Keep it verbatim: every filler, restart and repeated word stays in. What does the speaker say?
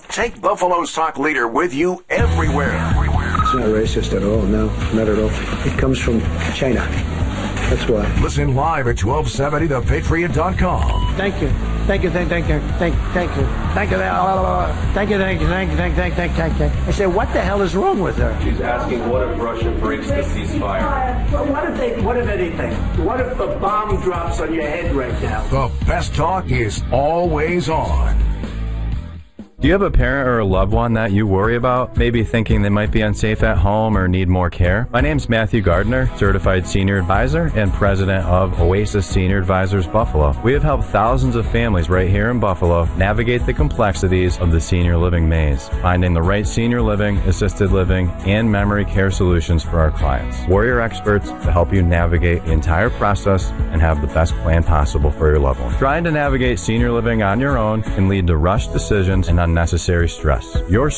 Take Buffalo's talk leader with you everywhere. It's not racist at all, no, not at all. It comes from China. That's why. Listen live at twelve seventy the patriot dot com. Thank you. Thank you, thank, thank you, thank, thank you, thank you, thank you, thank you, thank you, thank you, thank you, thank you, thank you. I said, what the hell is wrong with her? She's asking, what if Russia breaks the ceasefire? Well, what if they, what if anything? What if a bomb drops on your head right now? The best talk is always on. Do you have a parent or a loved one that you worry about, maybe thinking they might be unsafe at home or need more care? My name's Matthew Gardner, Certified Senior Advisor and President of Oasis Senior Advisors Buffalo. We have helped thousands of families right here in Buffalo navigate the complexities of the senior living maze, finding the right senior living, assisted living, and memory care solutions for our clients. We're your experts to help you navigate the entire process and have the best plan possible for your loved one. Trying to navigate senior living on your own can lead to rushed decisions and unnecessary stress. Your